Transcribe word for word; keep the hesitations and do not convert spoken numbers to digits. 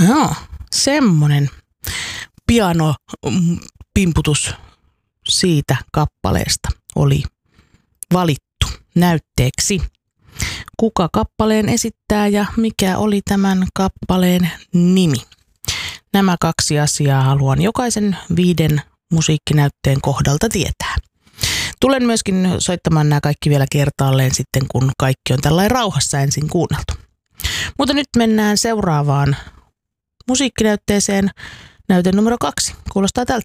Joo, semmonen pianopimputus siitä kappaleesta oli valittu näytteeksi. Kuka kappaleen esittää ja mikä oli tämän kappaleen nimi? Nämä kaksi asiaa haluan jokaisen viiden musiikkinäytteen kohdalta tietää. Tulen myöskin soittamaan nämä kaikki vielä kertaalleen sitten, kun kaikki on tällainen rauhassa ensin kuunneltu. Mutta nyt mennään seuraavaan musiikkinäytteeseen. Näyte numero kaksi. Kuulostaa tältä.